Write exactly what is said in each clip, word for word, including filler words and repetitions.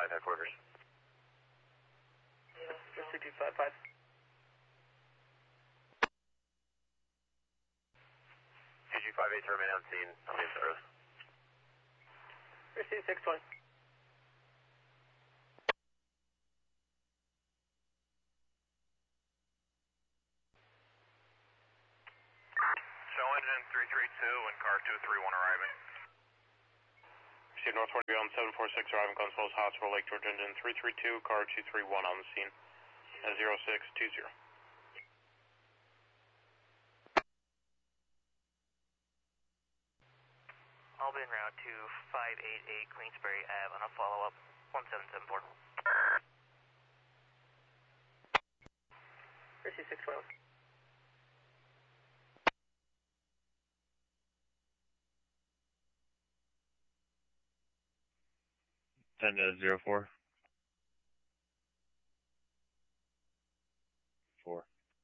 at headquarters. Pursuit two five five. T G five eight to remain on scene. I'll be in service. Pursuit six twenty. Show engine three three two and car two three one arriving. Proceed northward on seven four six arriving Glens Falls Hospital, Lake George engine three three two, car two three one on the scene at zero six two zero. I'll be en route to five eight eight Queensbury Ave on a follow-up one seven seven four. Pursuit six twenty. Send to zero four. Four.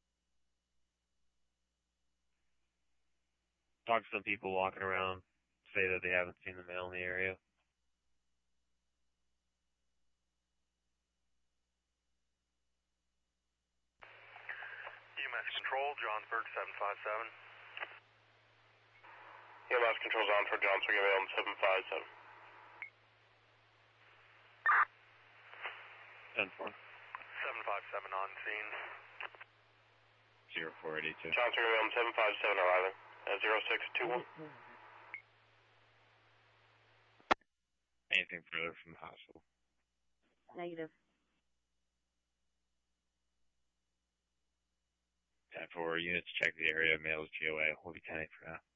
Talk to some people walking around, say that they haven't seen the mail in the area. E M S Control, Johnsburg seven five seven. E M S Control Johnsburg, Johnsburg available seven five seven. ten four. seven five seven on scene. zero four eight two. Johnsburg available seven five seven arriving at zero six two one. Anything further from the hospital? Negative. ten four units check the area, mail is G O A. We'll be ten eight for now.